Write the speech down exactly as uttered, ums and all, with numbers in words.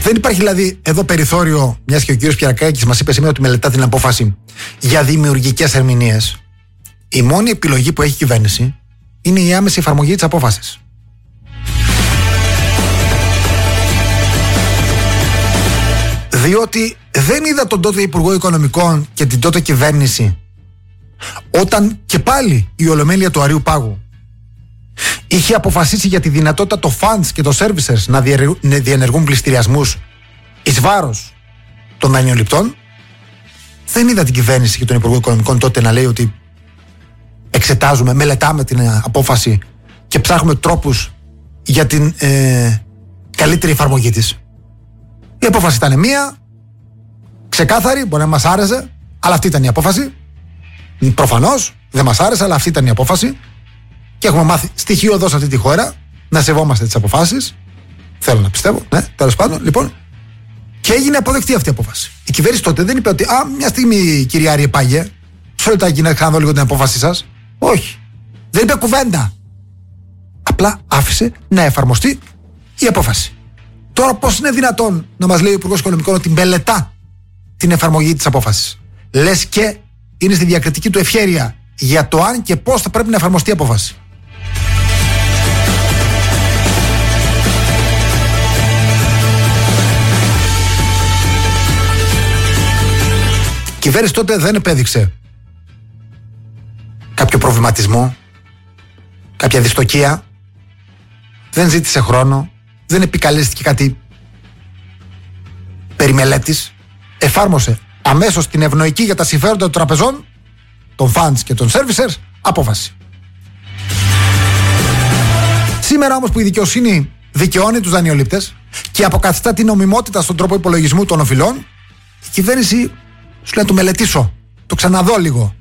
Δεν υπάρχει δηλαδή εδώ περιθώριο, μιας και ο κύριος Πιερακάκης μας είπε σήμερα ότι μελετά την απόφαση, για δημιουργικές ερμηνείες. Η μόνη επιλογή που έχει η κυβέρνηση είναι η άμεση εφαρμογή της απόφασης. Διότι δεν είδα τον τότε Υπουργό Οικονομικών και την τότε κυβέρνηση όταν και πάλι η Ολομέλεια του Αρείου Πάγου είχε αποφασίσει για τη δυνατότητα το funds και το servicers να διενεργούν πληστηριασμούς εις βάρος των δανειοληπτών. Δεν είδα την κυβέρνηση και τον Υπουργό Οικονομικών τότε να λέει ότι εξετάζουμε, μελετάμε την απόφαση και ψάχνουμε τρόπους για την ε, καλύτερη εφαρμογή της. Η απόφαση ήταν μία, ξεκάθαρη, μπορεί να μας άρεσε, αλλά αυτή ήταν η απόφαση. Προφανώς δεν μας άρεσε, αλλά αυτή ήταν η απόφαση. Και έχουμε μάθει στοιχειωδώς αυτή τη χώρα να σεβόμαστε τις αποφάσεις. Θέλω να πιστεύω, ναι, τέλος πάντων. Λοιπόν, και έγινε αποδεκτή αυτή η απόφαση. Η κυβέρνηση τότε δεν είπε ότι, α, μια στιγμή, κυρία Άρη Πάγε, μισό λεπτάκι να κάνω λίγο την απόφαση σας. Όχι. Δεν είπε κουβέντα. Απλά άφησε να εφαρμοστεί η απόφαση. Τώρα, πώς είναι δυνατόν να μας λέει ο Υπουργός Οικονομικών ότι μελετά την εφαρμογή της απόφασης? Λες και είναι στη διακριτική του ευχέρεια για το αν και πώς θα πρέπει να εφαρμοστεί η απόφαση. Η κυβέρνηση τότε δεν επέδειξε κάποιο προβληματισμό, κάποια δυστοκία, δεν ζήτησε χρόνο, δεν επικαλέστηκε κάτι περιμελέτης, εφάρμοσε αμέσως την ευνοϊκή για τα συμφέροντα των τραπεζών, των funds και των servicers απόφαση. Σήμερα όμως που η δικαιοσύνη δικαιώνει τους δανειολήπτες και αποκαθιστά την νομιμότητα στον τρόπο υπολογισμού των οφειλών, η κυβέρνηση σου λέει να το μελετήσω, το ξαναδώ λίγο.